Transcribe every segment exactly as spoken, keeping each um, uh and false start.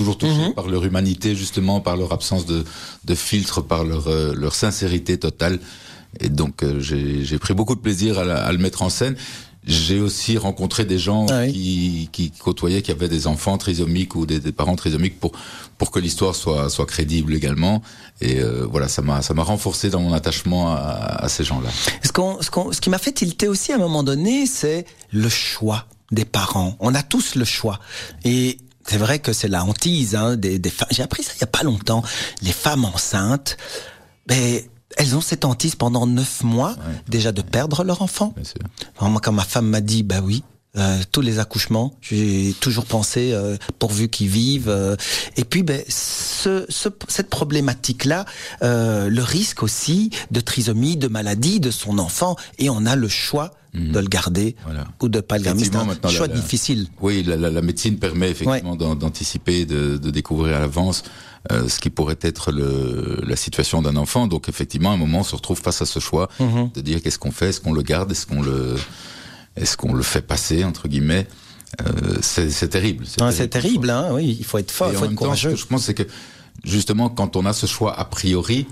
toujours touchés Mmh. par leur humanité, justement, par leur absence de, de filtre, par leur, euh, leur sincérité totale. Et donc, euh, j'ai, j'ai pris beaucoup de plaisir à, la, à le mettre en scène. J'ai aussi rencontré des gens Ah oui. qui, qui côtoyaient, qui avaient des enfants trisomiques ou des, des parents trisomiques pour, pour que l'histoire soit, soit crédible également. Et euh, voilà, ça m'a, ça m'a renforcé dans mon attachement à, à ces gens-là. Ce, qu'on, ce, qu'on, ce qui m'a fait tilter aussi à un moment donné, c'est le choix des parents. On a tous le choix. Et c'est vrai que c'est la hantise, hein, des, des femmes. J'ai appris ça il y a pas longtemps. Les femmes enceintes, ben, elles ont cette hantise pendant neuf mois, Ouais. déjà de perdre leur enfant. Bien sûr. Alors, moi, quand ma femme m'a dit, bah oui, euh, tous les accouchements, j'ai toujours pensé, euh, pourvu qu'ils vivent. Euh, et puis, ben, ce, ce, cette problématique-là, euh, le risque aussi de trisomie, de maladie de son enfant, et on a le choix Mmh. de le garder Voilà. ou de pas le garder. C'est Effectivement, un maintenant, choix la- la- difficile. Oui, la, la, la médecine permet effectivement d'an- d'anticiper, de, de découvrir à l'avance euh, ce qui pourrait être le, la situation d'un enfant. Donc effectivement, à un moment, on se retrouve face à ce choix Mhm. de dire qu'est-ce qu'on fait, est-ce qu'on le garde, est-ce qu'on le, est-ce qu'on le fait passer entre guillemets. Euh, c'est, c'est terrible. C'est Ah, c'est terrible, hein. Oui, il faut être fort, Et il en faut être même temps, ce courageux. que je pense, c'est que justement, quand on a ce choix a priori,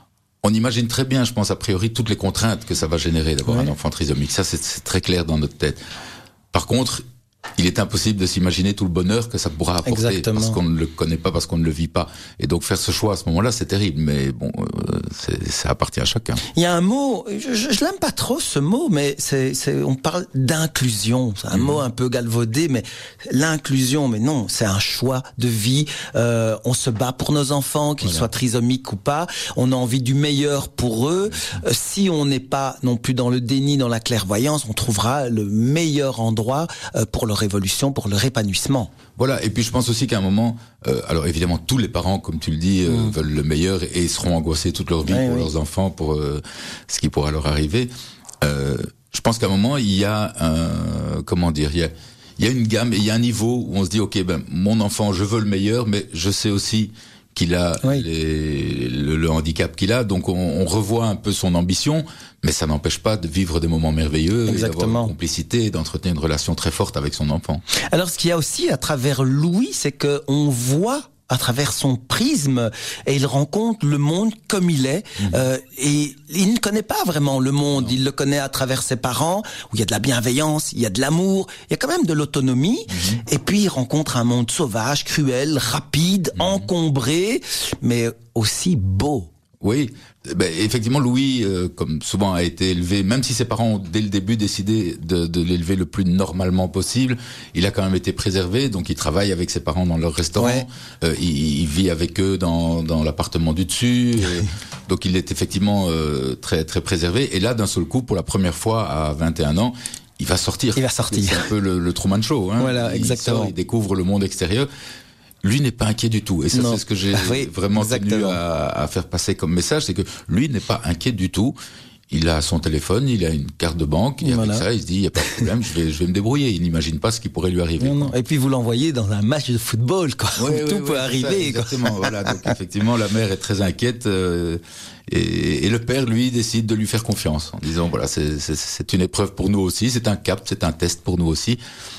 on imagine très bien, je pense, a priori, toutes les contraintes que ça va générer d'avoir Ouais. un enfant trisomique. Ça, c'est, c'est très clair dans notre tête. Par contre, il est impossible de s'imaginer tout le bonheur que ça pourra apporter. Exactement. Parce qu'on ne le connaît pas, parce qu'on ne le vit pas. Et donc, faire ce choix à ce moment-là, c'est terrible. Mais bon, euh, c'est, ça appartient à chacun. Il y a un mot, je, je, je l'aime pas trop ce mot, mais c'est, c'est, on parle d'inclusion. C'est un Mmh. mot un peu galvaudé, mais l'inclusion, mais non, c'est un choix de vie. Euh, on se bat pour nos enfants, qu'ils Voilà. soient trisomiques ou pas. On a envie du meilleur pour eux. Euh, si on n'est pas non plus dans le déni, dans la clairvoyance, on trouvera le meilleur endroit euh, pour leur évolution, pour leur épanouissement. Voilà, et puis je pense aussi qu'à un moment, euh, alors évidemment tous les parents, comme tu le dis, euh, Mm. veulent le meilleur et seront angoissés toute leur vie Oui, pour oui. leurs enfants, pour euh, ce qui pourra leur arriver. Euh, je pense qu'à un moment, il y a un, comment dire, il y a, il y a une gamme et il y a un niveau où on se dit, ok, ben mon enfant, je veux le meilleur, mais je sais aussi qu'il a Oui. les, le, le handicap qu'il a, donc on, on revoit un peu son ambition, mais ça n'empêche pas de vivre des moments merveilleux, et d'avoir Exactement. une complicité et d'entretenir une relation très forte avec son enfant. Alors, ce qu'il y a aussi à travers Louis, c'est que on voit à travers son prisme et il rencontre le monde comme il est. Mmh. Euh, et il ne connaît pas vraiment le monde. Il le connaît à travers ses parents, où il y a de la bienveillance, il y a de l'amour, il y a quand même de l'autonomie. Mmh. Et puis, il rencontre un monde sauvage, cruel, rapide, Mmh. encombré, mais aussi beau. Oui, ben, effectivement, Louis, euh, comme souvent, a été élevé, même si ses parents ont dès le début décidé de, de l'élever le plus normalement possible, il a quand même été préservé, donc il travaille avec ses parents dans leur restaurant, Ouais. euh, il, il vit avec eux dans, dans l'appartement du dessus, euh, donc il est effectivement euh, très très préservé. Et là, d'un seul coup, pour la première fois à vingt et un ans, il va sortir. Il va sortir. C'est un peu le, le Truman Show. Hein. Voilà, il exactement. sort, il découvre le monde extérieur. Lui n'est pas inquiet du tout. Et ça, Non. c'est ce que j'ai Ah oui, vraiment tenu exactement. à, à faire passer comme message, c'est que lui n'est pas inquiet du tout. Il a son téléphone, il a une carte de banque, et Voilà. avec ça, il se dit, il n'y a pas de problème, je vais, je vais me débrouiller. Il n'imagine pas ce qui pourrait lui arriver. Non, non. Et puis, vous l'envoyez dans un match de football, quoi. Ouais, où ouais, tout ouais, peut c'est ça, arriver, quoi. exactement. Voilà. Donc, effectivement, la mère est très inquiète, euh, et, et le père, lui, décide de lui faire confiance en disant, voilà, c'est, c'est, c'est une épreuve pour nous aussi, c'est un cap, c'est un test pour nous aussi.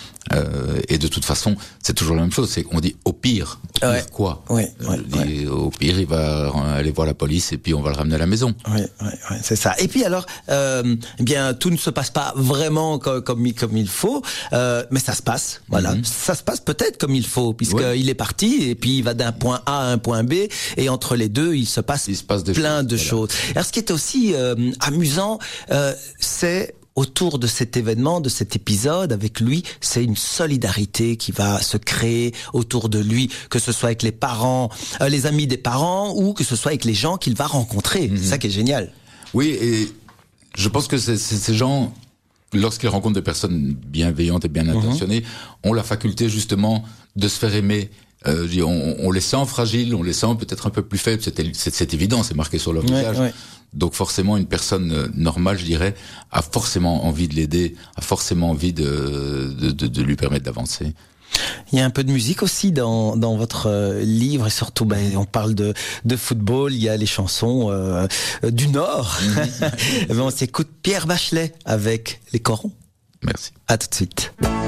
Euh, et de toute façon, c'est toujours la même chose. C'est qu'on dit au pire, au pire Ouais. quoi. Ouais, ouais, Je dis, au pire, il va aller voir la police et puis on va le ramener à la maison. Oui, oui, oui, c'est ça. Et puis alors, euh, eh bien, tout ne se passe pas vraiment comme comme, il- comme il faut, euh, mais ça se passe. Voilà, Mhm. ça se passe peut-être comme il faut, puisque Ouais. il est parti et puis il va d'un point A à un point B, et entre les deux, il se passe, Il se passe des plein choses, de voilà. choses. Alors, ce qui est aussi euh, amusant, euh, c'est autour de cet événement, de cet épisode avec lui, c'est une solidarité qui va se créer autour de lui, que ce soit avec les parents, euh, les amis des parents, ou que ce soit avec les gens qu'il va rencontrer. Mhm. C'est ça qui est génial. Oui, et je pense que c'est, c'est, ces gens, lorsqu'ils rencontrent des personnes bienveillantes et bien intentionnées, ont la faculté justement de se faire aimer. Euh, je dis, on, on les sent fragiles, on les sent peut-être un peu plus faibles, c'est, c'est, c'est évident, c'est marqué sur leur Ouais, visage. ouais. Donc forcément, une personne euh, normale, je dirais, a forcément envie de l'aider, a forcément envie de, de, de, de lui permettre d'avancer. Il y a un peu de musique aussi dans, dans votre euh, livre, et surtout, ben, on parle de, de football, il y a les chansons euh, du Nord. Ben, on s'écoute Pierre Bachelet avec Les Corons. Merci. À tout de suite.